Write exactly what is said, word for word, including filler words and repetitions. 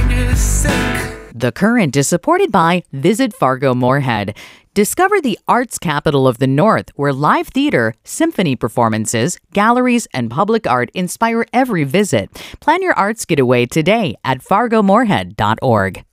mind is sick. The Current is supported by Visit Fargo Moorhead. Discover the arts capital of the North, where live theater, symphony performances, galleries, and public art inspire every visit. Plan your arts getaway today at fargo moorhead dot org.